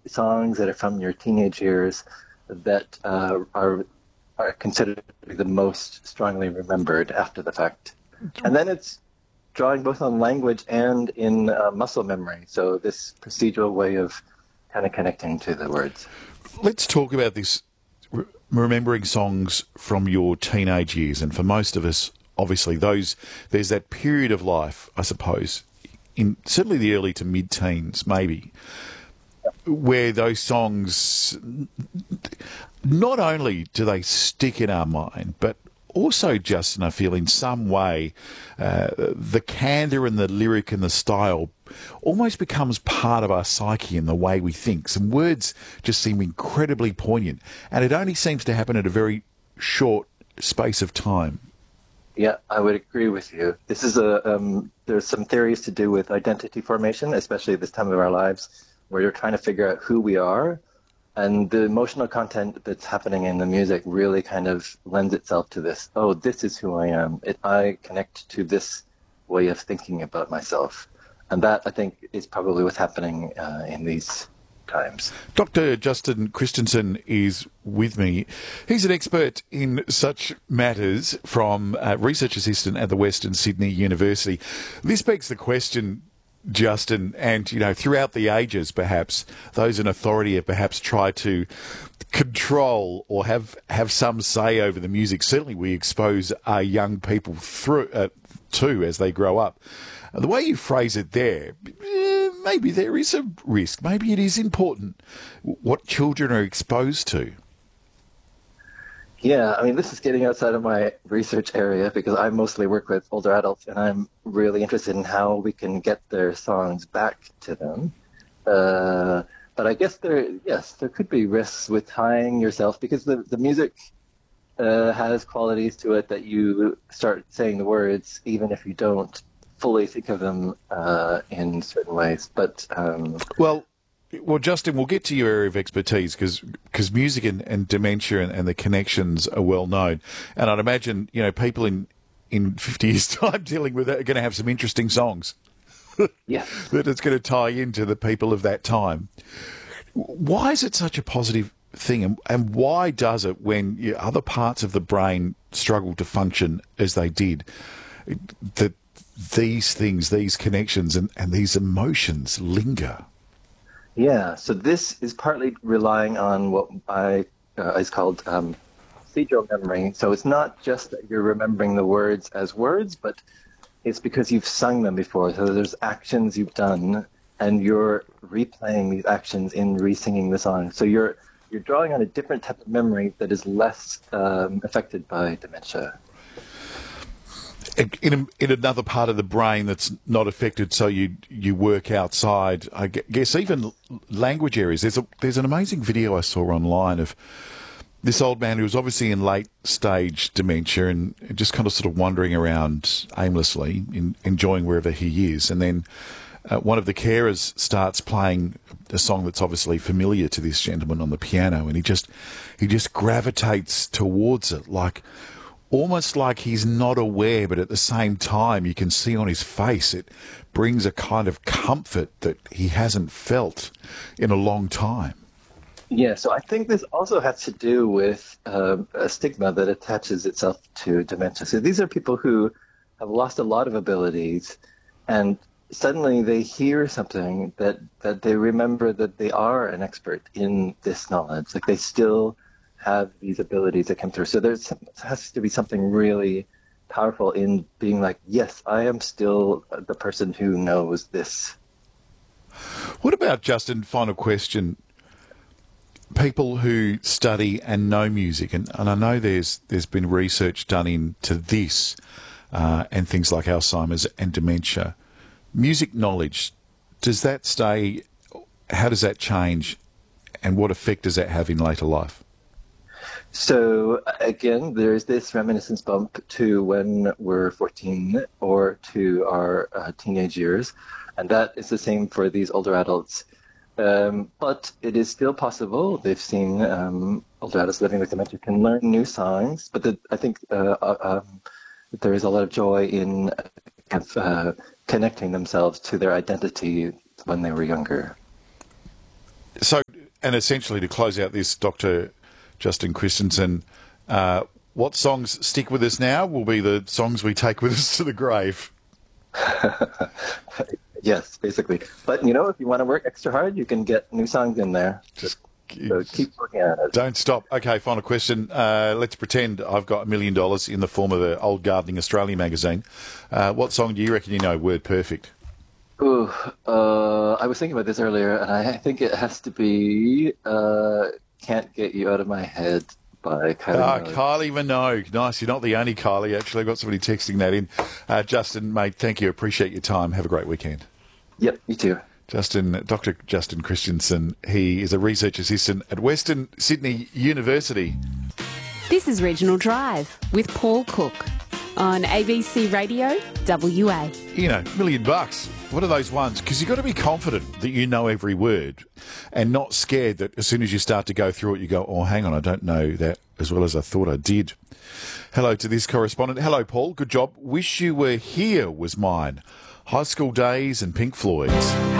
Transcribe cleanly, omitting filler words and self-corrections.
songs that are from your teenage years that are considered to be the most strongly remembered after the fact. And then it's drawing both on language and in muscle memory. So this procedural way of kind of connecting to the words. Let's talk about this, remembering songs from your teenage years. And for most of us, obviously, there's that period of life, I suppose, in certainly the early to mid-teens, maybe, where those songs, not only do they stick in our mind, but also, Justin, I feel in some way, the candour and the lyric and the style almost becomes part of our psyche and the way we think. Some words just seem incredibly poignant, and it only seems to happen at a very short space of time. Yeah, I would agree with you. This is there's some theories to do with identity formation, especially at this time of our lives, where you're trying to figure out who we are. And the emotional content that's happening in the music really kind of lends itself to this. Oh, this is who I am. I connect to this way of thinking about myself. And that, I think, is probably what's happening in these times. Dr. Justin Christensen is with me. He's an expert in such matters, from research assistant at the Western Sydney University. This begs the question, Justin, and throughout the ages, perhaps those in authority have perhaps tried to control or have some say over the music. Certainly, we expose our young people to as they grow up. The way you phrase it there, maybe there is a risk. Maybe it is important what children are exposed to. Yeah, I mean, this is getting outside of my research area because I mostly work with older adults, and I'm really interested in how we can get their songs back to them. But I guess there could be risks with tying yourself, because the music has qualities to it that you start saying the words even if you don't fully think of them in certain ways. But Well, Justin, we'll get to your area of expertise because music and dementia and the connections are well known. And I'd imagine, people in 50 years' time dealing with it are going to have some interesting songs. Yeah. That it's going to tie into the people of that time. Why is it such a positive thing? And why does it, when other parts of the brain struggle to function as they did, that these things, these connections and these emotions linger? Yeah, so this is partly relying on what is called procedural memory. So it's not just that you're remembering the words as words, but it's because you've sung them before. So there's actions you've done, and you're replaying these actions in re-singing the song. So you're drawing on a different type of memory that is less affected by dementia. In another part of the brain that's not affected, so you work outside. I guess even language areas. There's an amazing video I saw online of this old man who was obviously in late stage dementia and just kind of sort of wandering around aimlessly, enjoying wherever he is. And then one of the carers starts playing a song that's obviously familiar to this gentleman on the piano, and he just gravitates towards it, almost like he's not aware, but at the same time you can see on his face it brings a kind of comfort that he hasn't felt in a long time. Yeah, so I think this also has to do with a stigma that attaches itself to dementia. So these are people who have lost a lot of abilities, and suddenly they hear something that they remember that they are an expert in this knowledge. Like, they still have these abilities that come through. So there has to be something really powerful in being like, yes, I am still the person who knows this. What about, Justin, final question, people who study and know music, and I know there's been research done into this and things like Alzheimer's and dementia. Music knowledge, does that stay? How does that change, and what effect does that have in later life? So again, there's this reminiscence bump to when we're 14 or to our teenage years, and that is the same for these older adults. But it is still possible. They've seen older adults living with dementia can learn new songs, but I think there is a lot of joy in connecting themselves to their identity when they were younger. So and essentially to close out this, Dr. Justin Christensen, what songs stick with us now will be the songs we take with us to the grave. Yes, basically. But, if you want to work extra hard, you can get new songs in there. So keep working at it. Don't stop. Okay, final question. Let's pretend I've got $1 million in the form of the Old Gardening Australia magazine. What song do you reckon you know word perfect? Ooh, I was thinking about this earlier, and I think it has to be Can't Get You Out of My Head by Kylie Minogue. Kylie Minogue. Nice. You're not the only Kylie, actually. I've got somebody texting that in. Justin, mate, thank you. Appreciate your time. Have a great weekend. Yep, you too. Dr. Justin Christensen, he is a research assistant at Western Sydney University. This is Regional Drive with Paul Cook on ABC Radio WA. $1 million. What are those ones? Because you've got to be confident that you know every word and not scared that as soon as you start to go through it, you go, oh, hang on, I don't know that as well as I thought I did. Hello to this correspondent. Hello, Paul. Good job. Wish You Were Here was mine. High school days and Pink Floyd's.